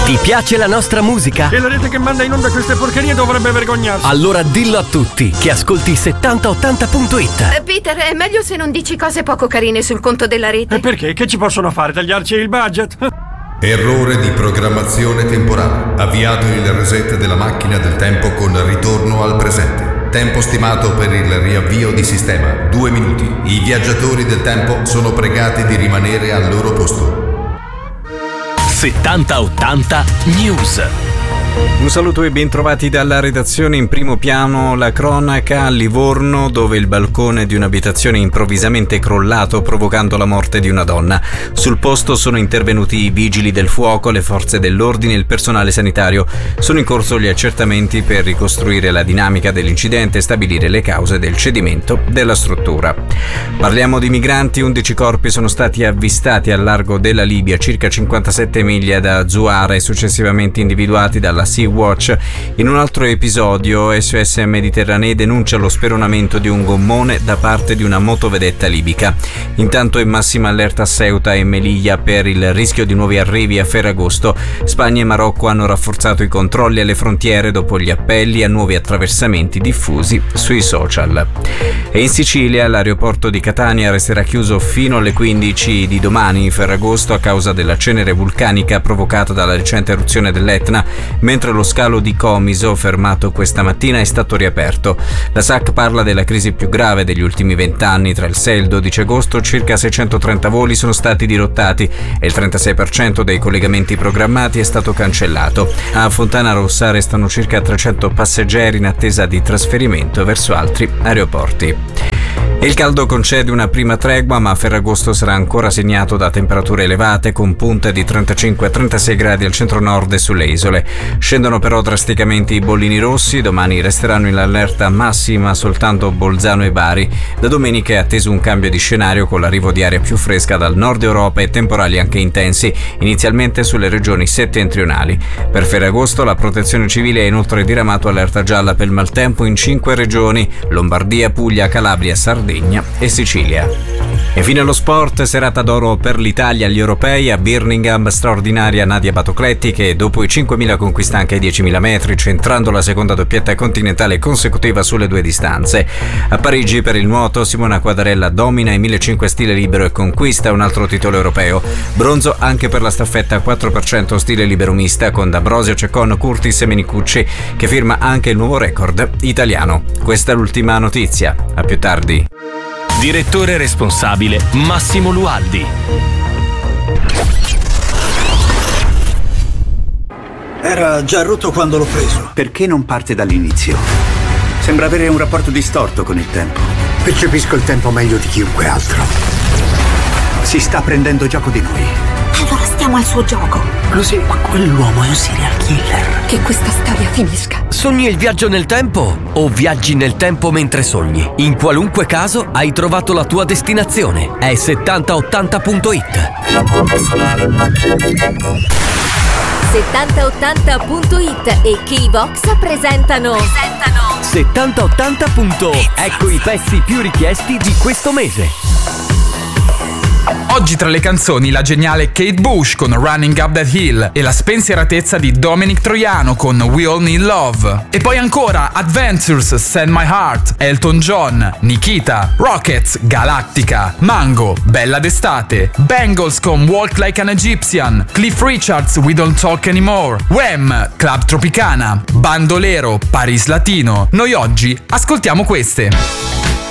Ti piace la nostra musica? E la rete che manda in onda queste porcherie dovrebbe vergognarsi. Allora dillo a tutti che ascolti 7080.it. Peter, è meglio se non dici cose poco carine sul conto della rete. E perché? Che ci possono fare? Tagliarci il budget? Errore di programmazione temporale. Avviato il reset della macchina del tempo con ritorno al presente. Tempo stimato per il riavvio di sistema 2 minuti. I viaggiatori del tempo sono pregati di rimanere al loro posto. 7080 News. Un saluto e bentrovati dalla redazione. In primo piano la cronaca a Livorno, dove il balcone di un'abitazione è improvvisamente crollato, provocando la morte di una donna. Sul posto sono intervenuti i vigili del fuoco, le forze dell'ordine e il personale sanitario. Sono in corso gli accertamenti per ricostruire la dinamica dell'incidente e stabilire le cause del cedimento della struttura. Parliamo di migranti. 11 corpi sono stati avvistati al largo della Libia, circa 57 miglia da Zuara, e successivamente individuati dalla Sea-Watch. In un altro episodio, SOS Mediterranee denuncia lo speronamento di un gommone da parte di una motovedetta libica. Intanto è massima allerta a Ceuta e Melilla per il rischio di nuovi arrivi a Ferragosto. Spagna e Marocco hanno rafforzato i controlli alle frontiere dopo gli appelli a nuovi attraversamenti diffusi sui social. E in Sicilia l'aeroporto di Catania resterà chiuso fino alle 15 di domani, Ferragosto, a causa della cenere vulcanica provocata dalla recente eruzione dell'Etna, mentre lo scalo di Comiso, fermato questa mattina, è stato riaperto. La SAC parla della crisi più grave degli ultimi 20 anni. Tra il 6 e il 12 agosto circa 630 voli sono stati dirottati e il 36% dei collegamenti programmati è stato cancellato. A Fontana Rossa restano circa 300 passeggeri in attesa di trasferimento verso altri aeroporti. Il caldo concede una prima tregua, ma Ferragosto sarà ancora segnato da temperature elevate, con punte di 35-36 gradi al centro-nord e sulle isole. Scendono però drasticamente i bollini rossi. Domani resteranno in allerta massima soltanto Bolzano e Bari. Da domenica è atteso un cambio di scenario, con l'arrivo di aria più fresca dal nord Europa e temporali anche intensi, inizialmente sulle regioni settentrionali. Per Ferragosto la Protezione Civile ha inoltre diramato allerta gialla per il maltempo in 5 regioni: Lombardia, Puglia, Calabria, Sardegna e Sicilia. E fino allo sport, serata d'oro per l'Italia agli europei. A Birmingham straordinaria Nadia Batocletti, che dopo i 5.000 conquista anche i 10.000 metri, centrando la seconda doppietta continentale consecutiva sulle 2 distanze. A Parigi per il nuoto Simona Quadarella domina i 1.500 stile libero e conquista un altro titolo europeo. Bronzo anche per la staffetta 4% stile libero mista, con D'Ambrosio, Ceccon, Curtis e Menicucci, che firma anche il nuovo record italiano. Questa è l'ultima notizia. A più tardi. Direttore responsabile Massimo Lualdi. Era già rotto quando l'ho preso. Perché non parte dall'inizio? Sembra avere un rapporto distorto con il tempo. Percepisco il tempo meglio di chiunque altro. Si sta prendendo gioco di noi. Allora stiamo al suo gioco. Lo sai, quell'uomo è un serial killer. Che questa storia finisca. Sogni il viaggio nel tempo o viaggi nel tempo mentre sogni? In qualunque caso hai trovato la tua destinazione. È 7080.it. 7080.it e Keybox presentano 7080. Ecco i pezzi più richiesti di questo mese. Oggi tra le canzoni la geniale Kate Bush con Running Up That Hill e la spensieratezza di Dominic Troiano con We All Need Love. E poi ancora Adventures, Send My Heart, Elton John, Nikita, Rockets, Galactica, Mango, Bella d'estate, Bangles con Walk Like an Egyptian, Cliff Richards, We Don't Talk Anymore, Wham, Club Tropicana, Bandolero, Paris Latino. Noi oggi ascoltiamo queste.